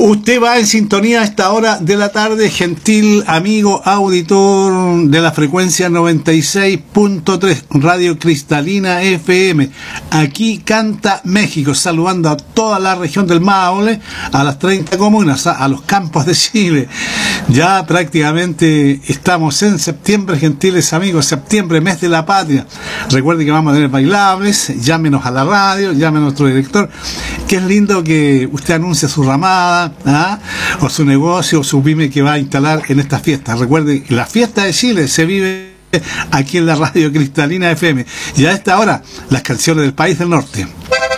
Usted va en sintonía a esta hora de la tarde, gentil amigo auditor de la frecuencia 96.3, Radio Cristalina FM. Aquí canta México, saludando a toda la región del Maule, a las 30 comunas, a los campos de Chile. Ya prácticamente estamos en septiembre, gentiles amigos, septiembre, mes de la patria. Recuerden que vamos a tener bailables, llámenos a la radio, llame a nuestro director, que es lindo que usted anuncie su ramada, o su negocio o su pyme que va a instalar en estas fiestas. Recuerde que la fiesta de Chile se vive aquí en la Radio Cristalina FM, y a esta hora las canciones del país del norte.